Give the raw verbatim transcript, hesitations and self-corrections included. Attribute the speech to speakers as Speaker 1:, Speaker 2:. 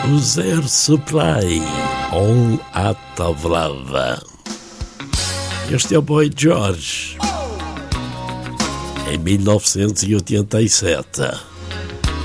Speaker 1: Os Air Supply, On a Tablada. Este é o Boy George, em mil novecentos e oitenta e sete.